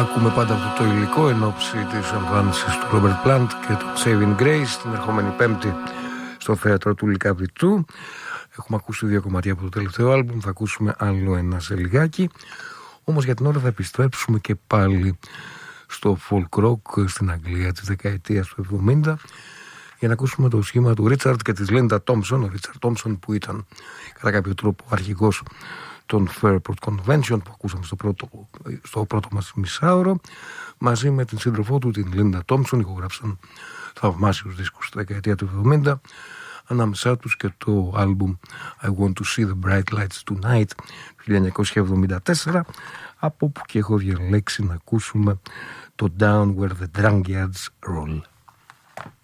Ακούμε πάντα αυτό το υλικό εν ώψη της εμφάνισης του Robert Plant και του Saving Grace την ερχόμενη Πέμπτη στο θέατρο του Λυκαβητού. Έχουμε ακούσει 2 κομμάτια από το τελευταίο άλμπουμ, θα ακούσουμε άλλο ένα σε λιγάκι. Όμως για την ώρα θα επιστρέψουμε και πάλι στο folk rock στην Αγγλία της δεκαετίας του 70 για να ακούσουμε το σχήμα του Richard και της Linda Thompson. Ο Richard Thompson που ήταν κατά κάποιο τρόπο αρχηγός των Fairport Convention που ακούσαμε στο πρώτο μας μισάωρο, μαζί με την σύντροφό του την Linda Thompson ηχογράφησαν θαυμάσιους δίσκους στη δεκαετία του 70, ανάμεσά τους και το άλμπουμ I Want to See the Bright Lights Tonight 1974, από που και έχω διαλέξει να ακούσουμε το Down Where the Drunkards Roll.